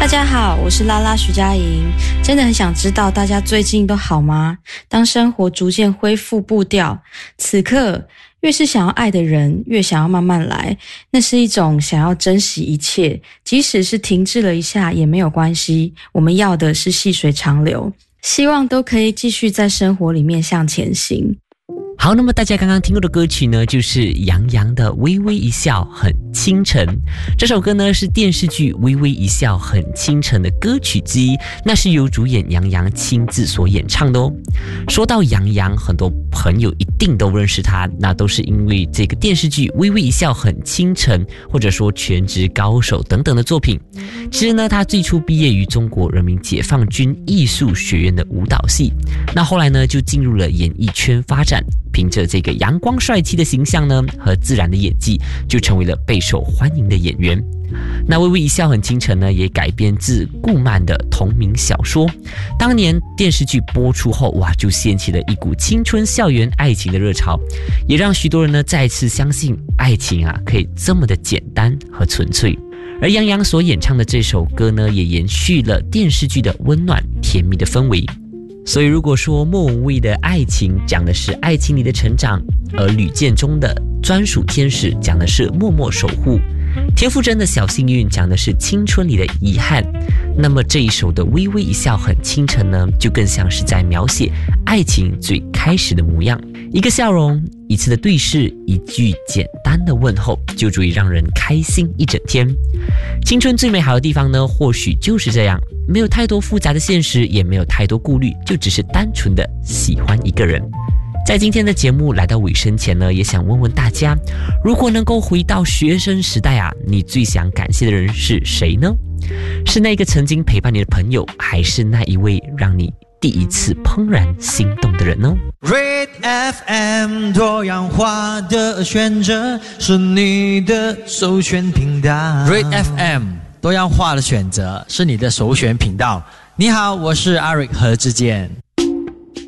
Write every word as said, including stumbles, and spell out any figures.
大家好，我是拉拉徐佳莹。真的很想知道大家最近都好吗？当生活逐渐恢复步调，此刻越是想要爱的人，越想要慢慢来。那是一种想要珍惜一切，即使是停滞了一下也没有关系。我们要的是细水长流，希望都可以继续在生活里面向前行。 好，那么大家刚刚听过的歌曲呢，就是杨洋的《微微一笑很倾城》。这首歌呢是电视剧《微微一笑很倾城》的歌曲之一，那是由主演杨洋亲自所演唱的哦。说到杨洋，很多朋友一定都认识他，那都是因为这个电视剧《微微一笑很倾城》，或者说《全职高手》等等的作品。其实呢，他最初毕业于中国人民解放军艺术学院的舞蹈系，那后来呢就进入了演艺圈发展。凭着这个阳光帅气的形象呢和自然的演技，就成为了备受欢迎的演员。那《微微一笑很倾城》呢，也改编自顾漫的同名小说。当年电视剧播出后，哇，就掀起了一股青春校园爱情的热潮，也让许多人呢再次相信爱情啊可以这么的简单和纯粹。而杨洋所演唱的这首歌呢，也延续了电视剧的温暖甜蜜的氛围。所以如果说莫文蔚的爱情讲的是爱情里的成长，而吕建中的专属天使讲的是默默守护，田馥甄的小幸运讲的是青春里的遗憾，那么这一首的微微一笑很倾城呢，就更像是在描写爱情最开始的模样。一个笑容，一次的对视，一句简单的问候，就足以让人开心一整天。青春最美好的地方呢，或许就是这样，没有太多复杂的现实，也没有太多顾虑，就只是单纯的喜欢一个人。在今天的节目来到尾声前呢，也想问问大家，如果能够回到学生时代啊，你最想感谢的人是谁呢？是那个曾经陪伴你的朋友，还是那一位让你第一次怦然心动的人呢？ Red F M 多样化的选择是你的首选频道。 Red F M 多样化的选择是你的首选频道。你好，我是 Eric 何志健。